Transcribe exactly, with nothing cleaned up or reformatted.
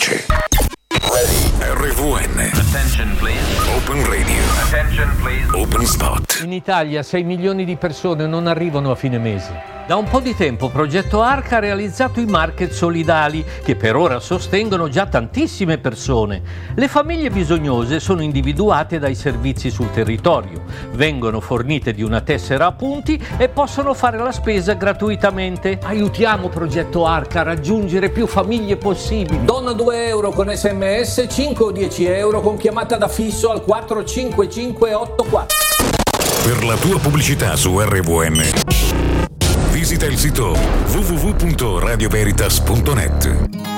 pace. R V N. Attention please. Open Radio. Attention please. Open Spot. In Italia sei milioni di persone non arrivano a fine mese. Da un po' di tempo Progetto Arca ha realizzato i market solidali che per ora sostengono già tantissime persone. Le famiglie bisognose sono individuate dai servizi sul territorio, vengono fornite di una tessera a punti e possono fare la spesa gratuitamente. Aiutiamo Progetto Arca a raggiungere più famiglie possibili. Donna due euro con sms, cinque o dieci euro con chiamata da fisso al quattro cinque cinque otto quattro. Per la tua pubblicità su R V N visita il sito w w w punto radio veritas punto net.